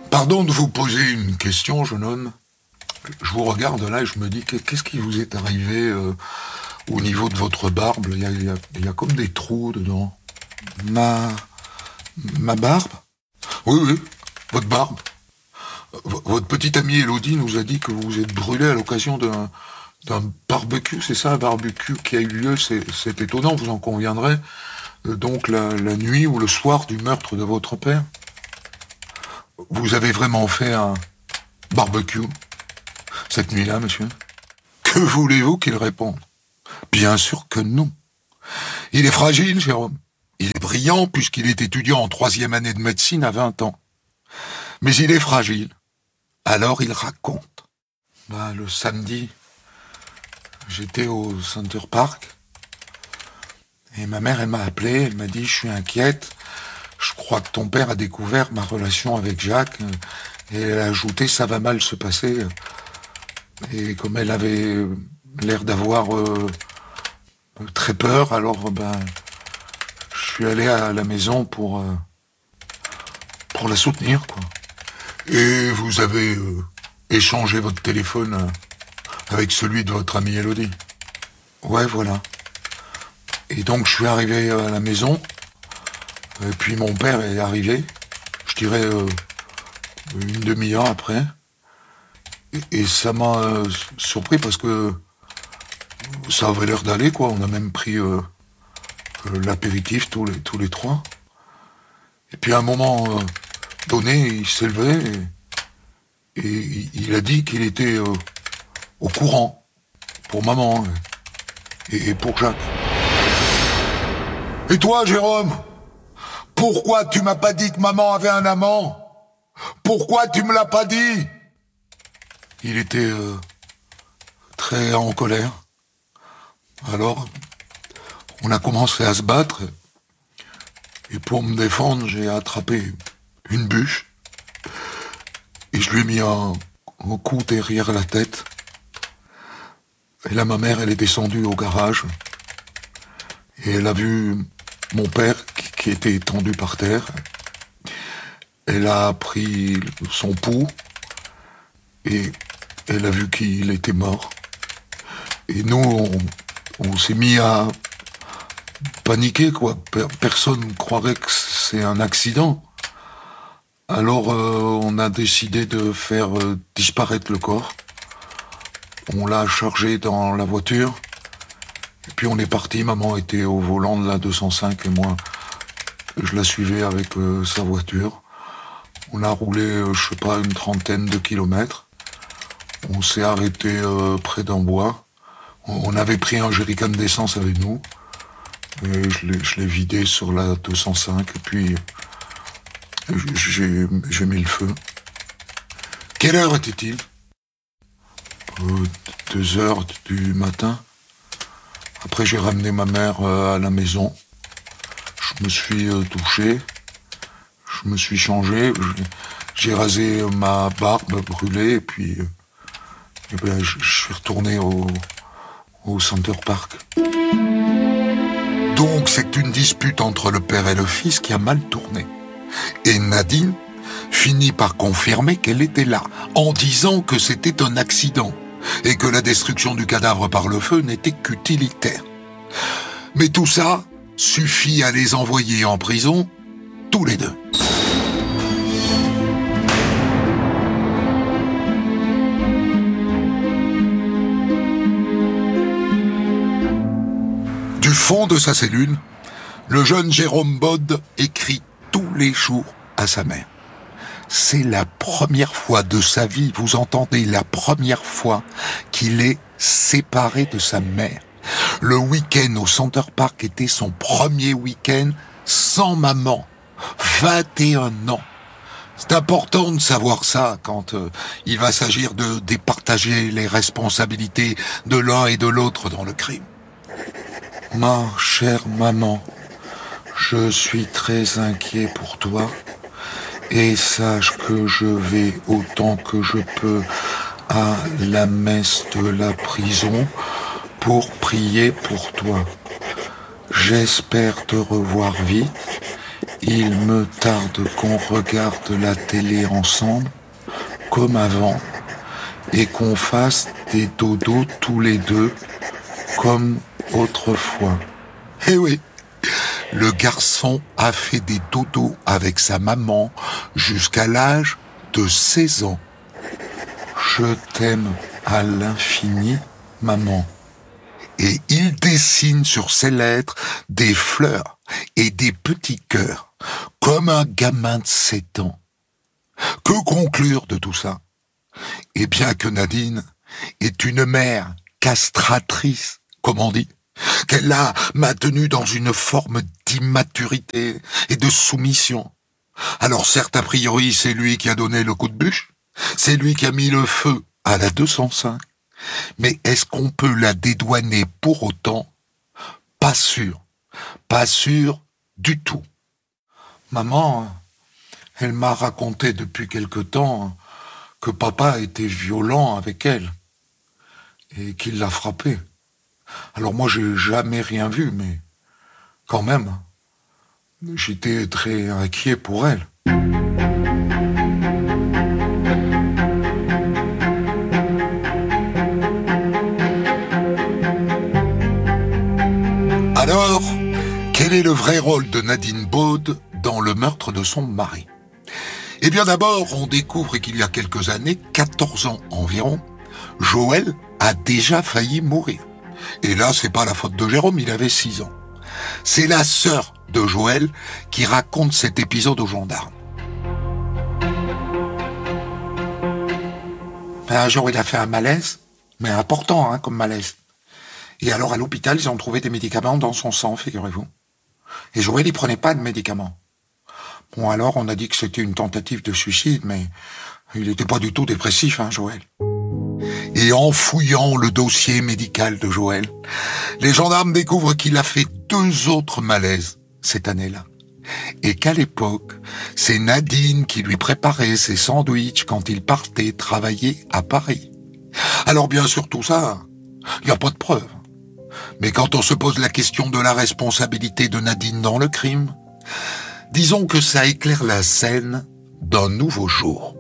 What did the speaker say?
Pardon de vous poser une question, jeune homme. Je vous regarde là et je me dis, qu'est-ce qui vous est arrivé au niveau de votre barbe? Il y a comme des trous dedans. Ma... Ma barbe? Oui, oui, votre barbe. Votre petite amie Elodie nous a dit que vous vous êtes brûlé à l'occasion d'un barbecue, c'est ça, un barbecue qui a eu lieu, c'est étonnant, vous en conviendrez, donc la nuit ou le soir du meurtre de votre père. Vous avez vraiment fait un barbecue cette nuit-là, monsieur? Que voulez-vous qu'il réponde? Bien sûr que non. Il est fragile, Jérôme. Il est brillant puisqu'il est étudiant en 3e année de médecine à 20 ans. Mais il est fragile. Alors il raconte. Le samedi, j'étais au Center Park et ma mère, elle m'a appelé, elle m'a dit « Je suis inquiète, je crois que ton père a découvert ma relation avec Jacques. » Et elle a ajouté « Ça va mal se passer. » Et comme elle avait l'air d'avoir très peur, alors je suis allé à la maison pour la soutenir, quoi. Et vous avez échangé votre téléphone avec celui de votre amie Elodie? Ouais, voilà. Et donc je suis arrivé à la maison, et puis mon père est arrivé, je dirais une demi-heure après, et ça m'a surpris parce que ça avait l'air d'aller, quoi. On a même pris l'apéritif tous les trois. Et puis à un moment donné, il s'est levé et il a dit qu'il était au courant pour maman et pour Jacques. Et toi, Jérôme, pourquoi tu m'as pas dit que maman avait un amant? Pourquoi tu me l'as pas dit? Il était très en colère. Alors, on a commencé à se battre. Et pour me défendre, j'ai attrapé une bûche. Et je lui ai mis un coup derrière la tête. Et là, ma mère, elle est descendue au garage. Et elle a vu mon père qui était étendu par terre. Elle a pris son pouls. Et elle a vu qu'il était mort. Et nous, on s'est mis à paniquer, quoi. Personne croirait que c'est un accident. Alors, on a décidé de faire disparaître le corps. On l'a chargé dans la voiture. Et puis on est parti. Maman était au volant de la 205 et moi, je la suivais avec sa voiture. On a roulé, je sais pas, une 30aine de kilomètres. On s'est arrêté près d'un bois. On avait pris un jerrycan d'essence avec nous. Et je l'ai vidé sur la 205 et puis j'ai mis le feu. Quelle heure était-il? 2 heures du matin. Après j'ai ramené ma mère à la maison. Je me suis douché. Je me suis changé. J'ai rasé ma barbe brûlée et puis je suis retourné au Center Park. Donc c'est une dispute entre le père et le fils qui a mal tourné. Et Nadine finit par confirmer qu'elle était là, en disant que c'était un accident, et que la destruction du cadavre par le feu n'était qu'utilitaire. Mais tout ça suffit à les envoyer en prison, tous les deux. Du fond de sa cellule, le jeune Jérôme Baude écrit tous les jours à sa mère. C'est la première fois de sa vie, vous entendez, la première fois qu'il est séparé de sa mère. Le week-end au Center Park était son premier week-end sans maman. 21 ans. C'est important de savoir ça quand il va s'agir de départager les responsabilités de l'un et de l'autre dans le crime. Ma chère maman, je suis très inquiet pour toi et sache que je vais autant que je peux à la messe de la prison pour prier pour toi. J'espère te revoir vite Il me tarde qu'on regarde la télé ensemble, comme avant, et qu'on fasse des dodos tous les deux, comme autrefois. Eh oui, le garçon a fait des dodos avec sa maman jusqu'à l'âge de 16 ans. Je t'aime à l'infini, maman. Et il dessine sur ses lettres des fleurs et des petits cœurs, comme un gamin de 7 ans. Que conclure de tout ça? Eh bien que Nadine est une mère castratrice, comme on dit, qu'elle l'a maintenue dans une forme d'immaturité et de soumission. Alors certes, a priori, c'est lui qui a donné le coup de bûche, c'est lui qui a mis le feu à la 205. Mais est-ce qu'on peut la dédouaner pour autant? Pas sûr. Pas sûr du tout. Maman, elle m'a raconté depuis quelque temps que papa était violent avec elle et qu'il l'a frappée. Alors moi, j'ai jamais rien vu, mais quand même, j'étais très inquiet pour elle. Alors, quel est le vrai rôle de Nadine Baude dans le meurtre de son mari? Eh bien d'abord, on découvre qu'il y a quelques années, 14 ans environ, Joël a déjà failli mourir. Et là, c'est pas la faute de Jérôme, il avait 6 ans. C'est la sœur de Joël qui raconte cet épisode aux gendarmes. Un jour, il a fait un malaise, mais important comme malaise. Et alors, à l'hôpital, ils ont trouvé des médicaments dans son sang, figurez-vous. Et Joël, il prenait pas de médicaments. Bon, alors, on a dit que c'était une tentative de suicide, mais il n'était pas du tout dépressif, Joël. Et en fouillant le dossier médical de Joël, les gendarmes découvrent qu'il a fait 2 autres malaises cette année-là. Et qu'à l'époque, c'est Nadine qui lui préparait ses sandwichs quand il partait travailler à Paris. Alors bien sûr, tout ça, il n'y a pas de preuves. Mais quand on se pose la question de la responsabilité de Nadine dans le crime, disons que ça éclaire la scène d'un nouveau jour.